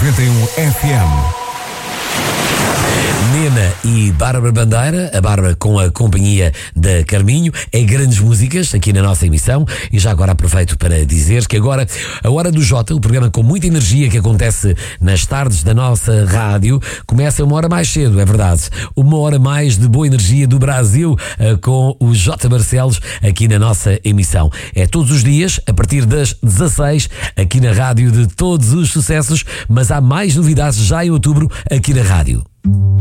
91 FM. Nena e Bárbara Bandeira, a Bárbara com a companhia da Carminho, em grandes músicas aqui na nossa emissão. E já agora aproveito para dizer que agora a Hora do Jota, o programa com muita energia que acontece nas tardes da nossa rádio, começa uma hora mais cedo, é verdade. Uma hora mais de boa energia do Brasil com o J. Barcelos aqui na nossa emissão. É todos os dias, a partir das 16, aqui na rádio de todos os sucessos, mas há mais novidades já em outubro aqui na rádio.